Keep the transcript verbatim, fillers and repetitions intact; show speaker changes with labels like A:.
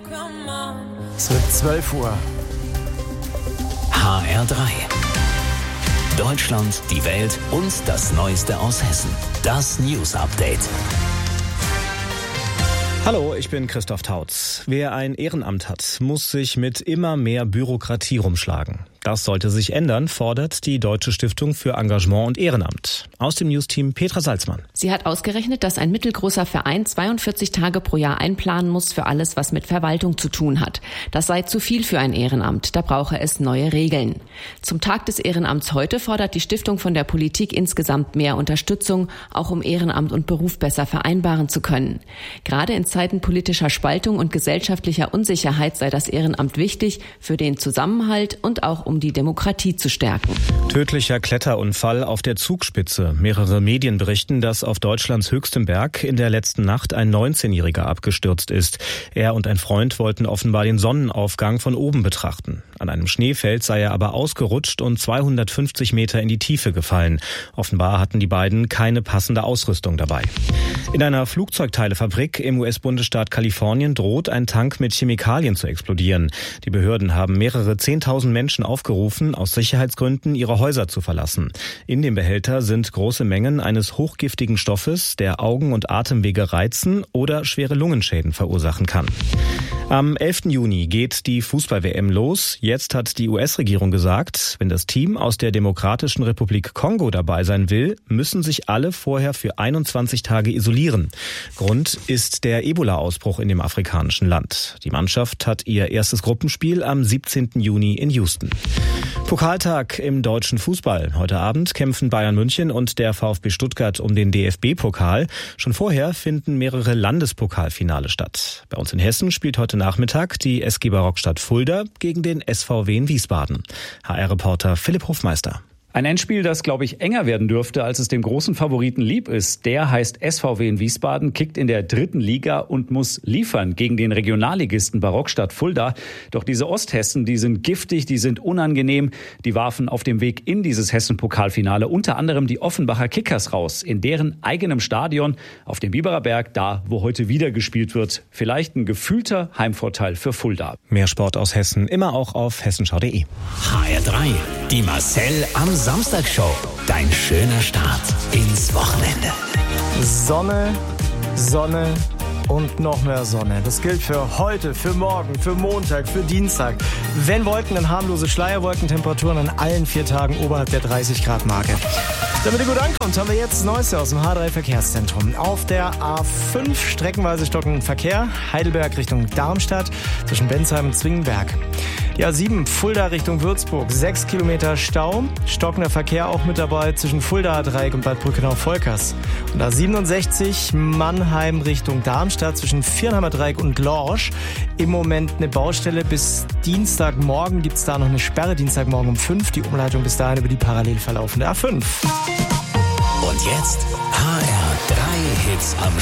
A: Es wird zwölf Uhr.
B: H R drei. Deutschland, die Welt und das Neueste aus Hessen. Das News Update.
C: Hallo, ich bin Christoph Tautz. Wer ein Ehrenamt hat, muss sich mit immer mehr Bürokratie rumschlagen. Das sollte sich ändern, fordert die Deutsche Stiftung für Engagement und Ehrenamt. Aus dem Newsteam Petra Salzmann.
D: Sie hat ausgerechnet, dass ein mittelgroßer Verein zweiundvierzig Tage pro Jahr einplanen muss für alles, was mit Verwaltung zu tun hat. Das sei zu viel für ein Ehrenamt, da brauche es neue Regeln. Zum Tag des Ehrenamts heute fordert die Stiftung von der Politik insgesamt mehr Unterstützung, auch um Ehrenamt und Beruf besser vereinbaren zu können. Gerade in Zeiten politischer Spaltung und gesellschaftlicher Unsicherheit sei das Ehrenamt wichtig für den Zusammenhalt und auch um die Demokratie zu stärken.
C: Tödlicher Kletterunfall auf der Zugspitze. Mehrere Medien berichten, dass auf Deutschlands höchstem Berg in der letzten Nacht ein neunzehnjähriger abgestürzt ist. Er und ein Freund wollten offenbar den Sonnenaufgang von oben betrachten. An einem Schneefeld sei er aber ausgerutscht und zweihundertfünfzig Meter in die Tiefe gefallen. Offenbar hatten die beiden keine passende Ausrüstung dabei. In einer Flugzeugteilefabrik im U S-Bundesstaat Kalifornien droht ein Tank mit Chemikalien zu explodieren. Die Behörden haben mehrere zehntausend Menschen aufgerufen, aus Sicherheitsgründen ihre Häuser zu verlassen. In dem Behälter sind große Mengen eines hochgiftigen Stoffes, der Augen- und Atemwege reizen oder schwere Lungenschäden verursachen kann. Am elften Juni geht die Fußball-W M los. Jetzt hat die U S-Regierung gesagt, wenn das Team aus der Demokratischen Republik Kongo dabei sein will, müssen sich alle vorher für einundzwanzig Tage isolieren. Grund ist der Ebola-Ausbruch in dem afrikanischen Land. Die Mannschaft hat ihr erstes Gruppenspiel am siebzehnten Juni in Houston. Pokaltag im deutschen Fußball. Heute Abend kämpfen Bayern München und der VfB Stuttgart um den D F B-Pokal. Schon vorher finden mehrere Landespokalfinale statt. Bei uns in Hessen spielt heute Nachmittag die S G Barockstadt Fulda gegen den S V W in Wiesbaden. H R-Reporter Philipp Hofmeister.
E: Ein Endspiel, das, glaube ich, enger werden dürfte, als es dem großen Favoriten lieb ist. Der heißt S V W in Wiesbaden, kickt in der dritten Liga und muss liefern gegen den Regionalligisten Barockstadt Fulda. Doch diese Osthessen, die sind giftig, die sind unangenehm. Die warfen auf dem Weg in dieses Hessen-Pokalfinale unter anderem die Offenbacher Kickers raus. In deren eigenem Stadion auf dem Biberer Berg, da wo heute wieder gespielt wird. Vielleicht ein gefühlter Heimvorteil für Fulda.
C: Mehr Sport aus Hessen, immer auch auf hessenschau punkt de.
B: H R drei. Die Marcel am Samstagshow. Dein schöner Start ins Wochenende.
A: Sonne, Sonne und noch mehr Sonne. Das gilt für heute, für morgen, für Montag, für Dienstag. Wenn Wolken, dann harmlose Schleierwolkentemperaturen an allen vier Tagen oberhalb der dreißig Grad Marke. Damit ihr gut ankommt, haben wir jetzt das Neueste aus dem H drei Verkehrszentrum. Auf der A fünf streckenweise stockenden Verkehr, Heidelberg Richtung Darmstadt, zwischen Bensheim und Zwingenberg. Die A sieben Fulda Richtung Würzburg, sechs Kilometer Stau, stockender Verkehr auch mit dabei zwischen Fulda-Dreieck und Bad Brückenau-Volkers. Und A siebenundsechzig Mannheim Richtung Darmstadt, zwischen Viernheimer Dreieck und Lorsch. Im Moment eine Baustelle. Bis Dienstagmorgen gibt es da noch eine Sperre, Dienstagmorgen um fünf. Die Umleitung bis dahin über die parallel verlaufende A fünf.
B: Und jetzt H R drei Hits am